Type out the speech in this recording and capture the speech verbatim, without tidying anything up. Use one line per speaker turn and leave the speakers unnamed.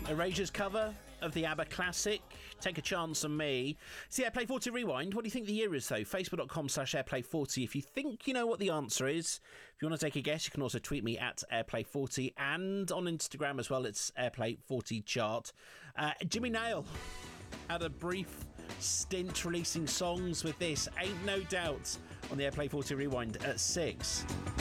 Erasure's cover of the ABBA classic, Take a Chance on Me. It's the Airplay forty Rewind. What do you think the year is, though? Facebook.com slash Airplay forty. If you think you know what the answer is, if you want to take a guess, you can also tweet me at Airplay forty, and on Instagram as well, it's Airplay forty chart. Uh, Jimmy Nail had a brief stint releasing songs with this. Ain't No Doubt on the Airplay forty Rewind at six.